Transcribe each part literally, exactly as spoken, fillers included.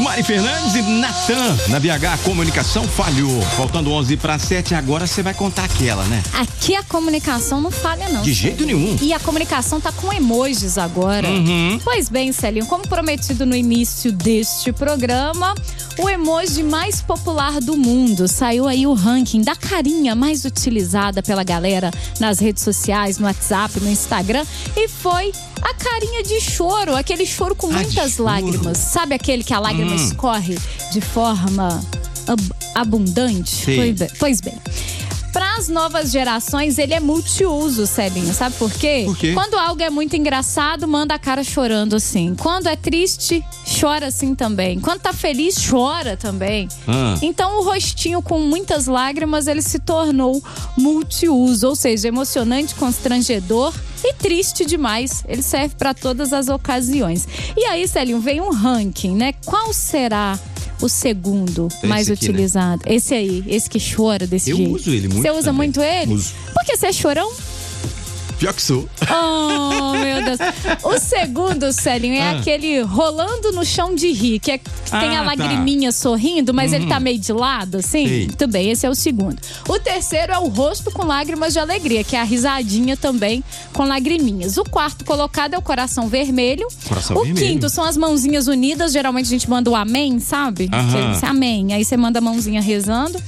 Mari Fernandes e Natan na B H Comunicação falhou. Faltando onze para sete, agora você vai contar aquela, né? Aqui a comunicação não falha, não. De jeito nenhum. E a comunicação tá com emojis agora. Uhum. Pois bem, Celinho, como prometido no início deste programa, o emoji mais popular do mundo. Saiu aí o ranking da carinha mais utilizada pela galera nas redes sociais, no WhatsApp, no Instagram. E foi a carinha de choro, aquele choro com ah, muitas lágrimas. Sabe aquele que a lágrima hum. escorre de forma ab- abundante? Pois bem. Pois bem. Para as novas gerações, ele é multiuso, Celinho. Sabe por quê? Por quê? Quando algo é muito engraçado, manda a cara chorando assim. Quando é triste, chora assim também. Quando tá feliz, chora também. Ah. Então, o rostinho com muitas lágrimas, ele se tornou multiuso. Ou seja, emocionante, constrangedor e triste demais. Ele serve para todas as ocasiões. E aí, Celinho, vem um ranking, né? Qual será o segundo Esse mais aqui, utilizado? Né? Esse aí, esse que chora desse Eu jeito. uso ele muito. Você usa também. muito ele? Uso. Porque você é chorão? Pior que sou. Oh, meu Deus. O segundo, Celinho, é Ah. aquele rolando no chão de rir, que, é, que Ah, tem a tá. lagriminha sorrindo, mas Uhum. ele tá meio de lado, assim. Sei. Muito bem, esse é o segundo. O terceiro é o rosto com lágrimas de alegria, que é a risadinha também com lagriminhas. O quarto colocado é o coração vermelho. Coração o vermelho. quinto são as mãozinhas unidas. Geralmente a gente manda o amém, sabe? Aham. Você diz amém. Aí você manda a mãozinha rezando.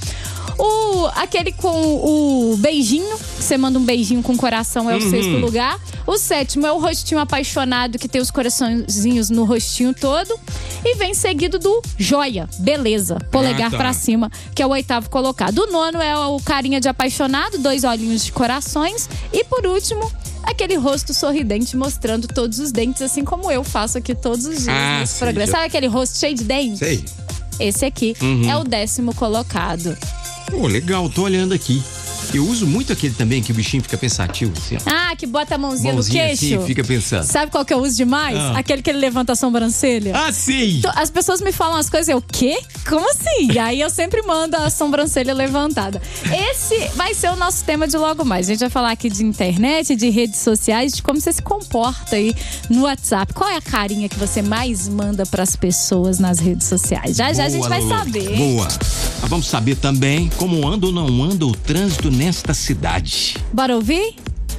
O, aquele com o beijinho, que você manda um beijinho com o coração, é o Uhum. sexto lugar. O sétimo é o rostinho apaixonado, que tem os coraçõezinhos no rostinho todo. E vem seguido do joia, beleza, polegar Ah, tá. pra cima, que é o oitavo colocado. O nono é o carinha de apaixonado, dois olhinhos de corações. E por último, aquele rosto sorridente mostrando todos os dentes, assim como eu faço aqui todos os dias Ah, nesse sei, programa. já- Sabe aquele rosto cheio de dentes? Sei. Esse aqui Uhum. é o décimo colocado. Pô, legal, tô olhando aqui. Eu uso muito aquele também que o bichinho fica pensativo, assim, ó. Ah, que bota a mãozinha, Mãozinha no queixo. assim, fica pensando. Sabe qual que eu uso demais? Ah. Aquele que ele levanta a sobrancelha. Ah, sim! Então, as pessoas me falam as coisas, eu, o quê? Como assim? E aí eu sempre mando a sobrancelha levantada. Esse vai ser o nosso tema de logo mais. A gente vai falar aqui de internet, de redes sociais, de como você se comporta aí no WhatsApp. Qual é a carinha que você mais manda pras pessoas nas redes sociais? Já já a gente Boa, vai Lulu. saber. Boa. Mas vamos saber também como anda ou não anda o trânsito nesta cidade. Bora ouvir?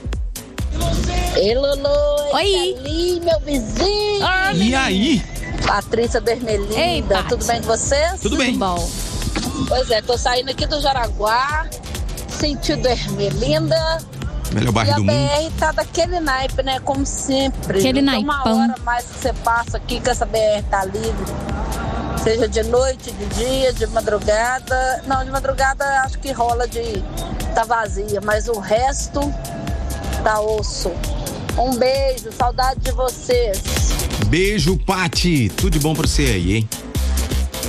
Ei, Lulu, Oi. ali, meu vizinho. Ah, E aí? Patrícia Bermelinda, Ei, Paty. tudo bem com vocês? Tudo bem? Bom. Pois é, tô saindo aqui do Jaraguá, sentido Ermelinda. Melhor E bairro a do B mundo. R tá daquele naipe, né? Como sempre. Aquele Não tem uma naipão. hora mais que você passa aqui que essa B R tá livre. Seja de noite, de dia, de madrugada. Não, de madrugada acho que rola de tá vazia, mas o resto tá osso. Um beijo, saudade de vocês. Beijo, Pati. Tudo de bom pra você aí, hein?